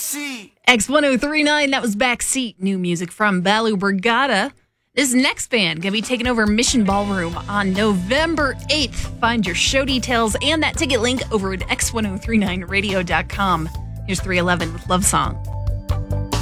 Backseat. X1039, that was Backseat. New music from Balu Brigada. This next band going to be taking over Mission Ballroom on November 8th. Find your show details and that ticket link over at x1039radio.com. Here's 311 with Love Song.